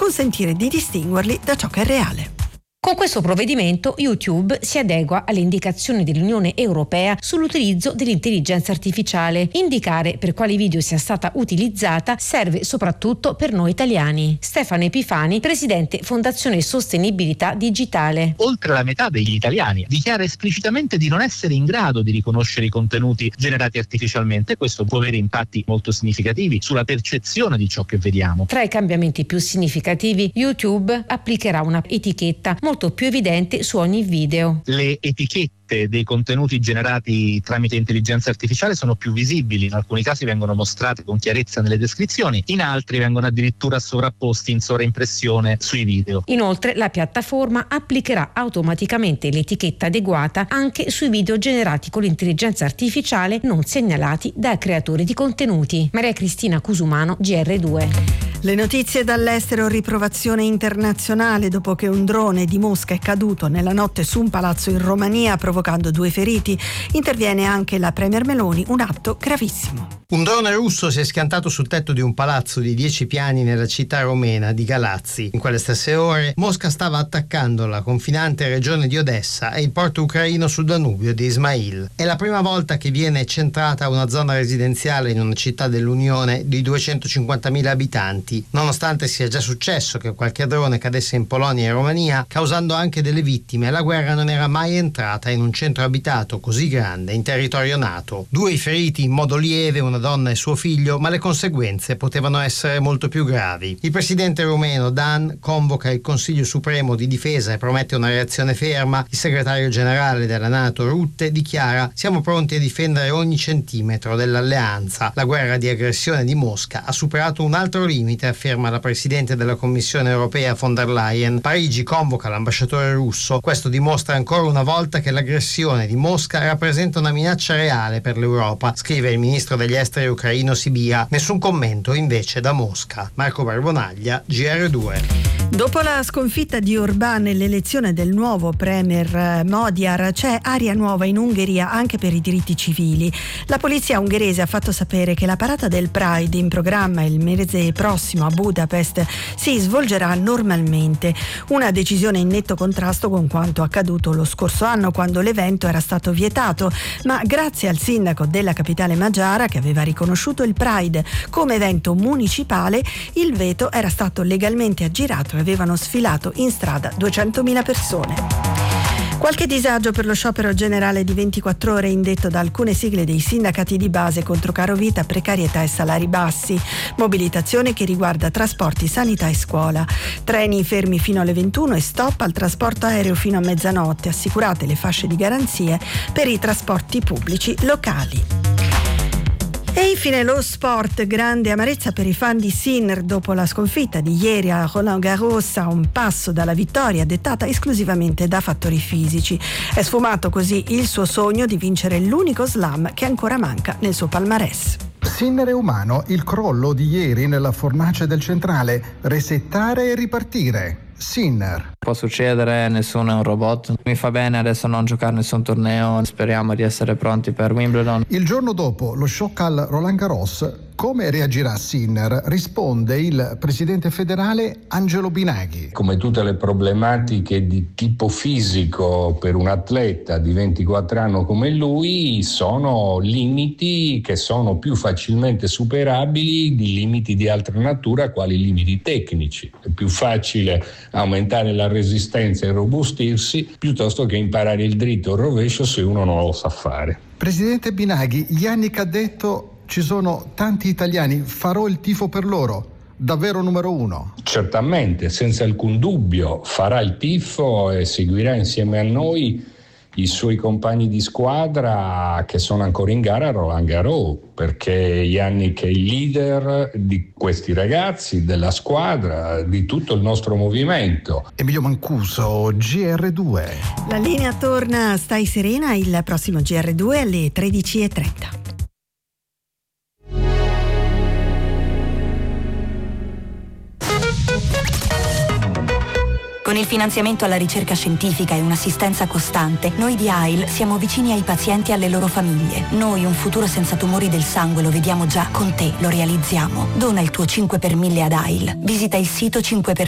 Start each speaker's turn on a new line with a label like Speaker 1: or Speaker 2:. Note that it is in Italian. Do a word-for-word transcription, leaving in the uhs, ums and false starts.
Speaker 1: consentire di distinguerli da ciò che è reale.
Speaker 2: Con questo provvedimento YouTube si adegua alle indicazioni dell'Unione Europea sull'utilizzo dell'intelligenza artificiale. Indicare per quali video sia stata utilizzata serve soprattutto per noi italiani. Stefano Epifani, presidente Fondazione Sostenibilità Digitale.
Speaker 3: Oltre la metà degli italiani dichiara esplicitamente di non essere in grado di riconoscere i contenuti generati artificialmente. Questo può avere impatti molto significativi sulla percezione di ciò che vediamo.
Speaker 2: Tra i cambiamenti più significativi, YouTube applicherà una etichetta molto più evidente su ogni video.
Speaker 3: Le etichette dei contenuti generati tramite intelligenza artificiale sono più visibili, in alcuni casi vengono mostrate con chiarezza nelle descrizioni, in altri vengono addirittura sovrapposti in sovraimpressione sui video.
Speaker 2: Inoltre la piattaforma applicherà automaticamente l'etichetta adeguata anche sui video generati con l'intelligenza artificiale non segnalati da creatori di contenuti. Maria Cristina Cusumano, G R due.
Speaker 1: Le notizie dall'estero, riprovazione internazionale dopo che un drone di Mosca è caduto nella notte su un palazzo in Romania provocando due feriti. Interviene anche la premier Meloni, un atto gravissimo.
Speaker 4: Un drone russo si è schiantato sul tetto di un palazzo di dieci piani nella città romena di Galazzi. In quelle stesse ore Mosca stava attaccando la confinante regione di Odessa e il porto ucraino sul Danubio di Ismail. È la prima volta che viene centrata una zona residenziale in una città dell'Unione di duecentocinquantamila abitanti, nonostante sia già successo che qualche drone cadesse in Polonia e Romania, causando anche delle vittime. La guerra non era mai entrata in un centro abitato così grande in territorio NATO. Due i feriti in modo lieve, una donna e suo figlio, ma le conseguenze potevano essere molto più gravi. Il presidente rumeno Dan convoca il Consiglio Supremo di Difesa e promette una reazione ferma. Il segretario generale della NATO Rutte dichiara: siamo pronti a difendere ogni centimetro dell'alleanza. La guerra di aggressione di Mosca ha superato un altro limite, afferma la presidente della Commissione europea von der Leyen. Parigi convoca l'ambasciatore russo. Questo dimostra ancora una volta che l'aggressione di Mosca rappresenta una minaccia reale per l'Europa, scrive il ministro degli esteri ucraino Sibia. Nessun commento invece da Mosca. Marco Barbonaglia, G R due.
Speaker 1: Dopo la sconfitta di Orbán nell'elezione del nuovo premier Modiar, c'è aria nuova in Ungheria anche per i diritti civili. La polizia ungherese ha fatto sapere che la parata del Pride in programma il mese prossimo a Budapest si svolgerà normalmente, una decisione in netto contrasto con quanto accaduto lo scorso anno quando l'evento era stato vietato, ma grazie al sindaco della capitale magiara che aveva riconosciuto il Pride come evento municipale, il veto era stato legalmente aggirato e avevano sfilato in strada duecentomila persone. Qualche disagio per lo sciopero generale di ventiquattro ore indetto da alcune sigle dei sindacati di base contro carovita, precarietà e salari bassi. Mobilitazione che riguarda trasporti, sanità e scuola. Treni fermi fino alle ventuno e stop al trasporto aereo fino a mezzanotte. Assicurate le fasce di garanzie per i trasporti pubblici locali. E infine lo sport, grande amarezza per i fan di Sinner dopo la sconfitta di ieri a Roland Garros, a un passo dalla vittoria dettata esclusivamente da fattori fisici. È sfumato così il suo sogno di vincere l'unico slam che ancora manca nel suo palmarès.
Speaker 5: Sinner è umano, il crollo di ieri nella fornace del centrale, resettare e ripartire. Sinner.
Speaker 6: Può succedere, nessuno è un robot. Mi fa bene adesso non giocare nessun torneo. Speriamo di essere pronti per Wimbledon.
Speaker 5: Il giorno dopo lo shock al Roland Garros, come reagirà Sinner? Risponde il presidente federale Angelo Binaghi.
Speaker 7: Come tutte le problematiche di tipo fisico per un atleta di ventiquattro anni come lui, sono limiti che sono più facilmente superabili di limiti di altra natura, quali limiti tecnici. È più facile aumentare la resistenza e robustirsi piuttosto che imparare il dritto o il rovescio se uno non lo sa fare.
Speaker 5: Presidente Binaghi, Yannick ha detto: ci sono tanti italiani, farò il tifo per loro. Davvero numero uno?
Speaker 7: Certamente, senza alcun dubbio, farà il tifo e seguirà insieme a noi i suoi compagni di squadra che sono ancora in gara a Roland Garros, perché Yannick è il leader di questi ragazzi, della squadra, di tutto il nostro movimento.
Speaker 5: Emilio Mancuso, G R due.
Speaker 1: La linea torna, stai serena, il prossimo G R due alle tredici e trenta.
Speaker 8: Con il finanziamento alla ricerca scientifica e un'assistenza costante, noi di A I L siamo vicini ai pazienti e alle loro famiglie. Noi un futuro senza tumori del sangue lo vediamo già, con te lo realizziamo. Dona il tuo cinque per mille ad A I L. Visita il sito cinque per